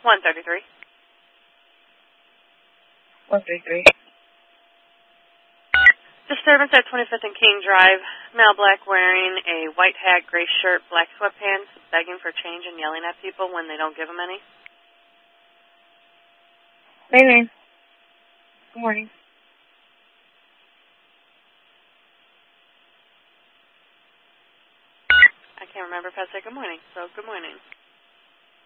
133. 133. Disturbance at 25th and King Drive. Male black wearing a white hat, gray shirt, black sweatpants, begging for change and yelling at people when they don't give him any. Maybe. Good morning. I can't remember if I said good morning, so good morning.